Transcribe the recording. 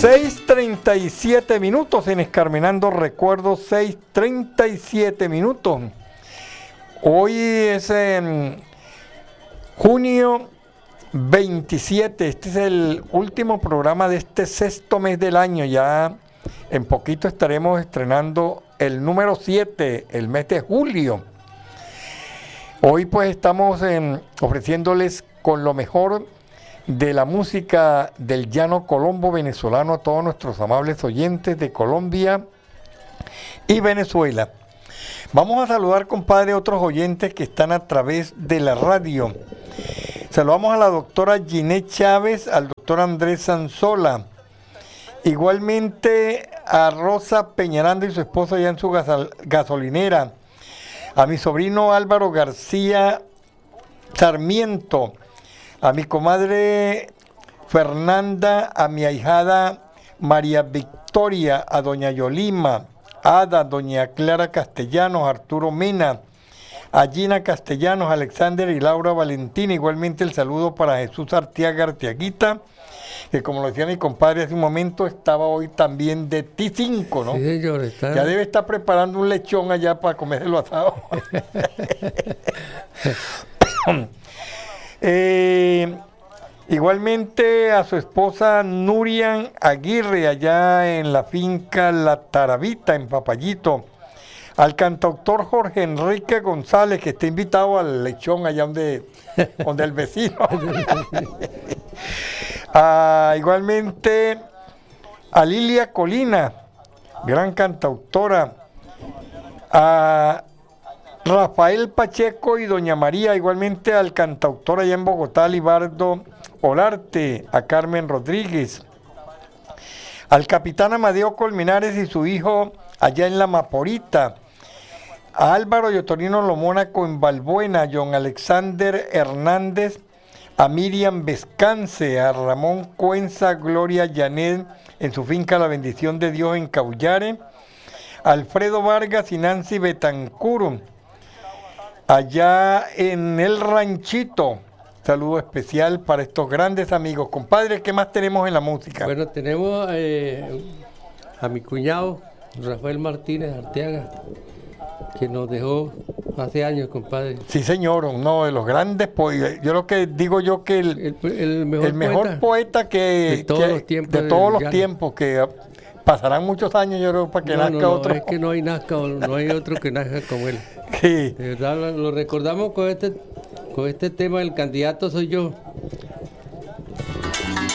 6:37 minutos en Escarmenando Recuerdos, 6:37 minutos. Hoy es junio 27, este es el último programa de este sexto mes del año. Ya en poquito estaremos estrenando el número 7, el mes de julio. Hoy pues estamos ofreciéndoles con lo mejor de la música del llano colombo venezolano a todos nuestros amables oyentes de Colombia y Venezuela. Vamos a saludar, compadre, a otros oyentes que están a través de la radio. Saludamos a la doctora Ginette Chávez, al doctor Andrés Sanzola, igualmente a Rosa Peñaranda y su esposa allá en su gasolinera, a mi sobrino Álvaro García Sarmiento, a mi comadre Fernanda, a mi ahijada María Victoria, a doña Yolima, Ada, doña Clara Castellanos, Arturo Mena, a Gina Castellanos, Alexander y Laura Valentina. Igualmente el saludo para Jesús Arteaga Arteaguita, que como lo decía mi compadre hace un momento, estaba hoy también de T5, ¿no? Sí, señor, está. Ya debe estar preparando un lechón allá para comérselo asado. Igualmente a su esposa Nurian Aguirre, allá en la finca La Taravita, en Papayito. Al cantautor Jorge Enrique González, que está invitado al lechón allá donde el vecino. Igualmente a Lilia Colina, gran cantautora. A Rafael Pacheco y doña María, igualmente al cantautor allá en Bogotá, Libardo Olarte, a Carmen Rodríguez, al capitán Amadeo Colmenares y su hijo allá en La Maporita, a Álvaro y Otorino Lomónaco en Balbuena, a John Alexander Hernández, a Miriam Vescance, a Ramón Cuenza, Gloria Llanet en su finca La Bendición de Dios en Caullare, a Alfredo Vargas y Nancy Betancur, allá en El Ranchito. Saludo especial para estos grandes amigos. Compadre, ¿qué más tenemos en la música? Bueno, tenemos a mi cuñado, Rafael Martínez Arteaga, que nos dejó hace años, compadre. Sí, señor, uno de los grandes poetas. Yo lo que digo yo que el mejor poeta que de todos los tiempos, que pasarán muchos años, yo creo, para que nazca otro. Es que no hay otro que nazca como él. Sí. De verdad, lo recordamos con este tema, El Candidato Soy Yo.